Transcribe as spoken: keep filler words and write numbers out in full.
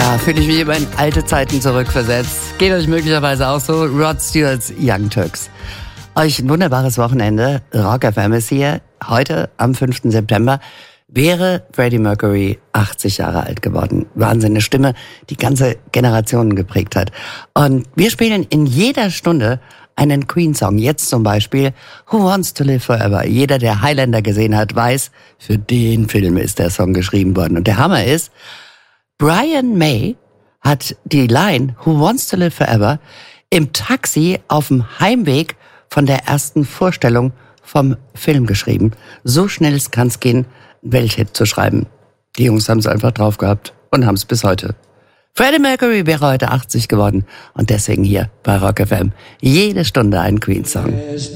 Ja, fühle ich mich immer in alte Zeiten zurückversetzt. Geht euch möglicherweise auch so. Rod Stewart's Young Turks. Euch ein wunderbares Wochenende. Rock F M ist hier. Heute, am fünften September, wäre Freddie Mercury achtzig Jahre alt geworden. Wahnsinn, eine Stimme, die ganze Generationen geprägt hat. Und wir spielen in jeder Stunde einen Queen-Song. Jetzt zum Beispiel Who Wants to Live Forever. Jeder, der Highlander gesehen hat, weiß, für den Film ist der Song geschrieben worden. Und der Hammer ist, Brian May hat die Line Who Wants to Live Forever im Taxi auf dem Heimweg von der ersten Vorstellung vom Film geschrieben. So schnell kann es gehen, einen Welthit zu schreiben. Die Jungs haben es einfach drauf gehabt und haben es bis heute. Freddie Mercury wäre heute achtzig geworden und deswegen hier bei Rock F M jede Stunde ein Queen-Song.